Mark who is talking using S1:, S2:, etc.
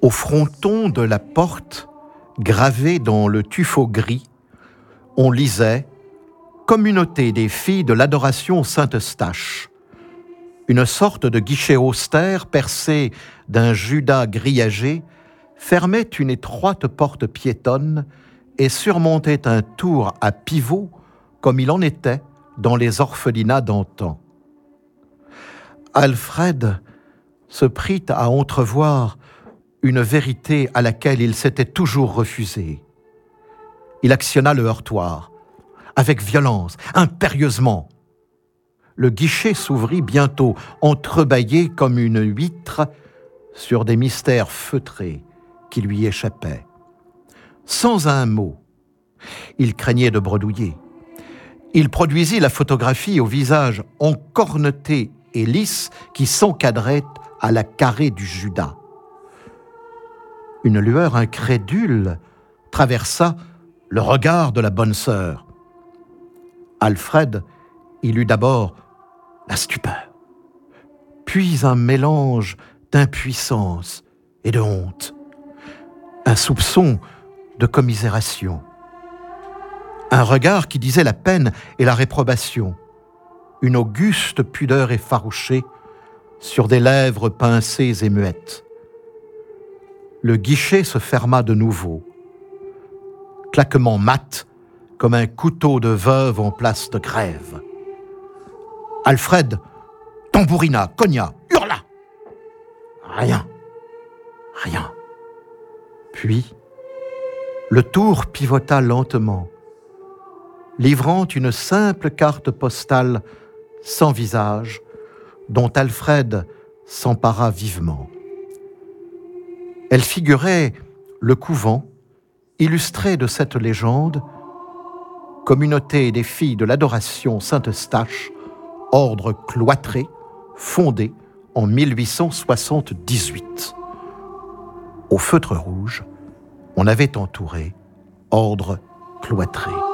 S1: Au fronton de la porte, gravé dans le tuffeau gris, on lisait « Communauté des filles de l'adoration Saint-Eustache ». Une sorte de guichet austère percé d'un judas grillagé fermait une étroite porte piétonne et surmontait un tour à pivot comme il en était dans les orphelinats d'antan. Alfred se prit à entrevoir une vérité à laquelle il s'était toujours refusé. Il actionna le heurtoir, avec violence, impérieusement. Le guichet s'ouvrit bientôt, entrebâillé comme une huître sur des mystères feutrés qui lui échappaient. Sans un mot, il craignait de bredouiller. Il produisit la photographie au visage encorneté et lisse qui s'encadrait à la carrée du judas. Une lueur incrédule traversa le regard de la bonne sœur. Alfred, il eut d'abord la stupeur, puis un mélange d'impuissance et de honte, un soupçon de commisération, un regard qui disait la peine et la réprobation, une auguste pudeur effarouchée sur des lèvres pincées et muettes. Le guichet se ferma de nouveau, claquement mat comme un couteau de veuve en place de grève. Alfred tambourina, cogna, hurla. Rien. Puis, le tour pivota lentement, livrant une simple carte postale sans visage, dont Alfred s'empara vivement. Elle figurait le couvent, illustré de cette légende, communauté des filles de l'adoration Saint-Eustache, ordre cloîtré, fondé en 1878. Au feutre rouge, on avait entouré ordre cloîtré.